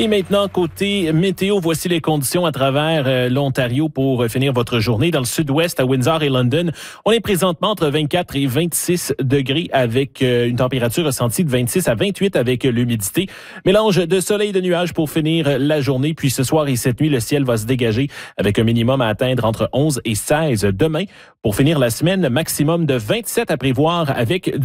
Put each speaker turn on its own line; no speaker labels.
Et maintenant, côté météo, voici les conditions à travers l'Ontario pour finir votre journée. Dans le sud-ouest, à Windsor et London, on est présentement entre 24 et 26 degrés avec une température ressentie de 26 à 28 avec l'humidité. Mélange de soleil et de nuages pour finir la journée. Puis ce soir et cette nuit, le ciel va se dégager avec un minimum à atteindre entre 11 et 16 demain. Pour finir la semaine, maximum de 27 à prévoir avec